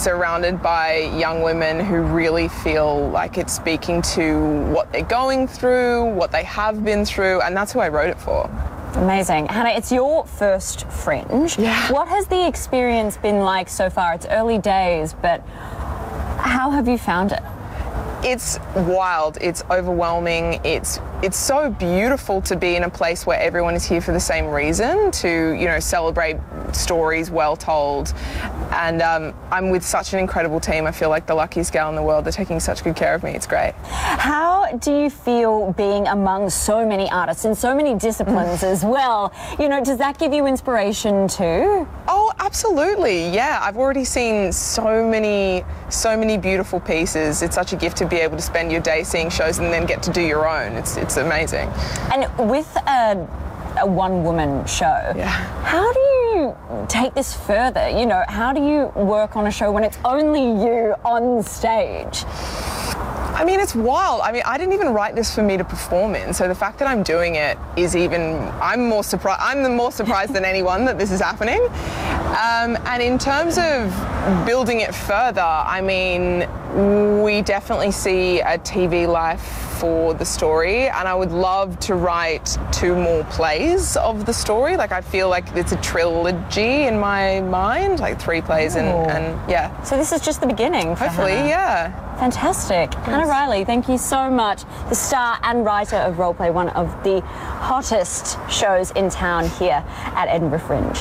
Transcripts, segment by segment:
surrounded by young women who really feel like it's speaking to what they're going through, what they have been through, and that's who I wrote it for. Amazing. Hannah, it's your first Fringe. Yeah. What has the experience been like so far? It's early days, but how have you found it? It's wild, it's overwhelming, it's so beautiful to be in a place where everyone is here for the same reason, to, you know, celebrate stories well told. And I'm with such an incredible team. I feel like the luckiest gal in the world. They're taking such good care of me. It's great. How do you feel being among so many artists in so many disciplines as well? You know, does that give you inspiration too? Oh, absolutely. Yeah, I've already seen so many beautiful pieces. It's such a gift to be able to spend your day seeing shows and then get to do your own. It's amazing. And with a one-woman show, how do you take this further? You know, how do you work on a show when it's only you on stage? I mean, it's wild. I mean, I didn't even write this for me to perform in, so the fact that I'm doing it is I'm more surprised than anyone that this is happening. And in terms of building it further, I mean, we definitely see a TV life for the story, and I would love to write 2 more plays of the story. Like, I feel like it's a trilogy in my mind, like 3 plays and yeah. So this is just the beginning for Hopefully, Hannah. yeah. Fantastic. Yes. Hannah Riley, thank you so much. The star and writer of Roleplay, one of the hottest shows in town here at Edinburgh Fringe.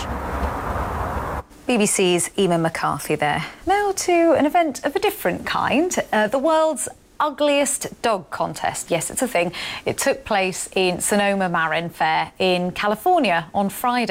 BBC's Emma McCarthy there. Now to an event of a different kind, the world's ugliest dog contest. Yes, it's a thing. It took place in Sonoma Marin Fair in California on Friday.